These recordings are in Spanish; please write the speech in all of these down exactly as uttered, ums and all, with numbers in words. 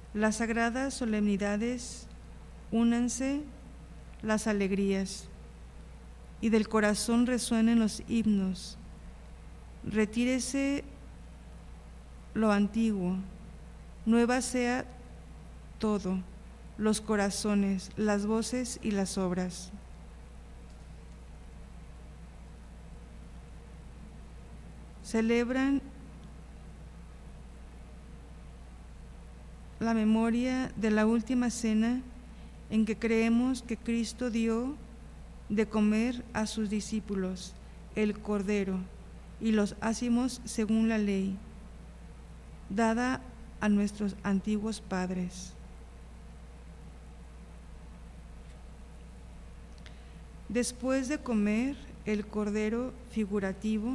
Las sagradas solemnidades, únanse las alegrías, y del corazón resuenen los himnos. Retírese lo antiguo, nueva sea todo, los corazones, las voces y las obras. Celebran la memoria de la última cena en que creemos que Cristo dio de comer a sus discípulos el Cordero y los hacimos según la ley, dada a nuestros antiguos padres. Después de comer el Cordero figurativo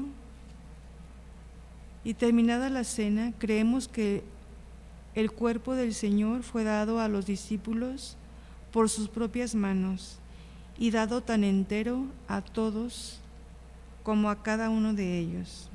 y terminada la cena, creemos que el cuerpo del Señor fue dado a los discípulos por sus propias manos y dado tan entero a todos como a cada uno de ellos.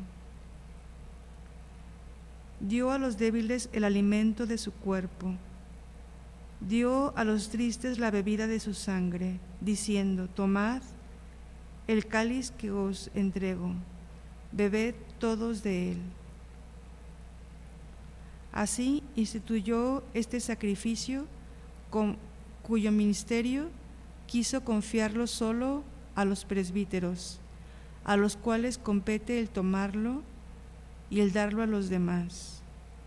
Dio a los débiles el alimento de su cuerpo, dio a los tristes la bebida de su sangre, diciendo: tomad el cáliz que os entrego, bebed todos de él. Así instituyó este sacrificio, con cuyo ministerio quiso confiarlo solo a los presbíteros, a los cuales compete el tomarlo y el darlo a los demás.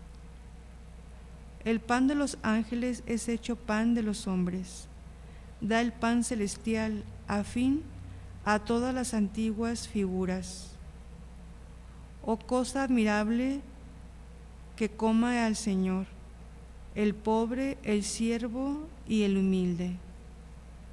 El pan de los ángeles es hecho pan de los hombres. Da el pan celestial afín a todas las antiguas figuras. Oh cosa admirable que coma al Señor, el pobre, el siervo y el humilde.